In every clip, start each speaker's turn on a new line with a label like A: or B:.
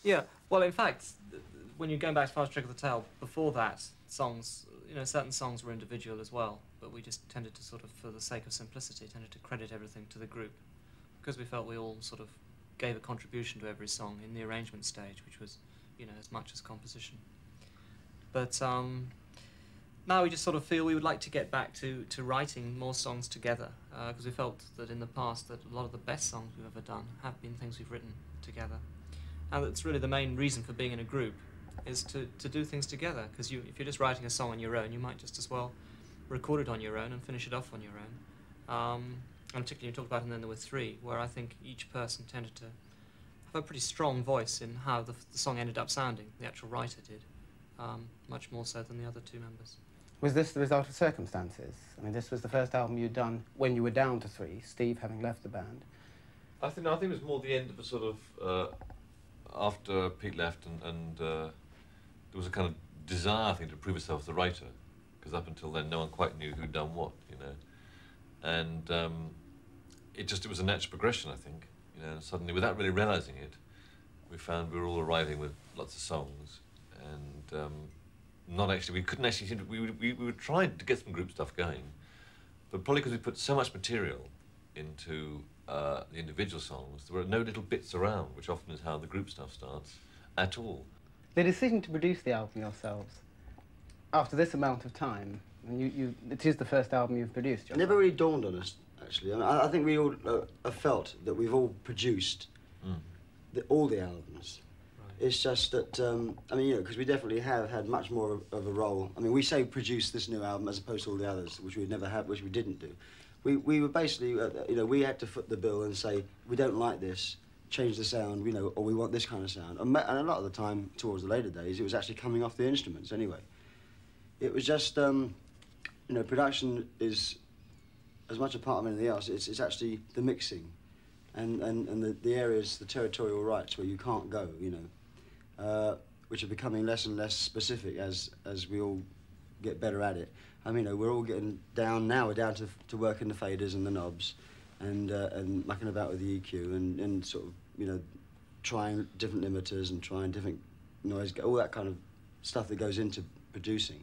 A: Yeah, well, in fact, when you're going back as far as Trick of the Tail, before that, songs, certain songs were individual as well, but we just tended to sort of, for the sake of simplicity, tended to credit everything to the group, because we felt we all sort of gave a contribution to every song in the arrangement stage, which was, as much as composition. But now we just sort of feel we would like to get back to writing more songs together, because we felt that in the past that a lot of the best songs we've ever done have been things we've written together. And that's really the main reason for being in a group, is to do things together, because if you're just writing a song on your own, you might just as well record it on your own and finish it off on your own. And particularly you talked about, and then there were three, where I think each person tended to have a pretty strong voice in how the song ended up sounding, the actual writer did, much more so than the other two members.
B: Was this the result of circumstances? I mean, this was the first album you'd done when you were down to three, Steve having left the band.
C: I think it was more the end of a sort of, after Pete left, and there was a kind of desire, I think, to prove yourself as a writer, because up until then no one quite knew who'd done what, and it was a natural progression, I think, and suddenly, without really realising it, we found we were all arriving with lots of songs, and we couldn't actually, we were trying to get some group stuff going, but probably because we put so much material into the individual songs, there were no little bits around, which often is how the group stuff starts, at all.
B: The decision to produce the album yourselves, after this amount of time, and it is the first album you've produced yourself.
D: It never really dawned on us, actually. I mean, I think we all have felt that we've all produced all the albums. Right. It's just that, I mean, because we definitely have had much more of a role. I mean, we say produce this new album as opposed to all the others, which we'd never had, which we didn't do. We were basically, we had to foot the bill and say, we don't like this, change the sound, or we want this kind of sound. And a lot of the time, towards the later days, it was actually coming off the instruments anyway. It was just, production is as much a part of anything else. It's actually the mixing and the areas, the territorial rights where you can't go, which are becoming less and less specific as we all get better at it. I mean, we're all getting down now. We're down to working the faders and the knobs, and mucking about with the EQ and sort of trying different limiters and trying different noise, all that kind of stuff that goes into producing.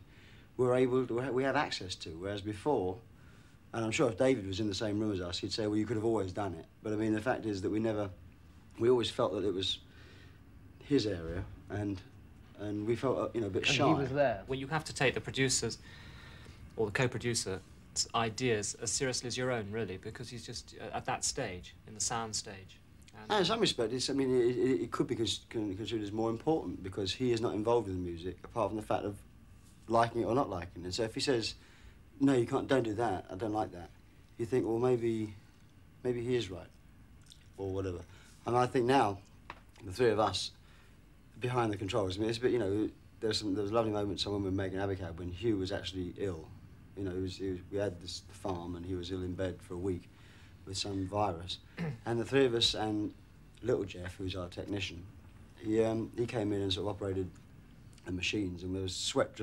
D: We have access to, whereas before, and I'm sure if David was in the same room as us, he'd say, well, you could have always done it. But I mean, the fact is that we always felt that it was his area, and we felt a bit shy.
B: And he was there.
A: Well, you have to take the producers or the co-producer's ideas as seriously as your own, really, because he's just at that stage, in the sound stage.
D: And in some respects, it could be considered as more important because he is not involved in the music, apart from the fact of liking it or not liking it. So if he says, no, you can't, don't do that, I don't like that, you think, well, maybe he is right, or whatever. And I think now, the three of us, behind the controls, I mean, it's a bit, there was lovely moments when we were making Abacab when Hugh was actually ill. We had this farm and he was ill in bed for a week with some virus. And the three of us and little Jeff, who's our technician, he came in and sort of operated the machines, and there was sweat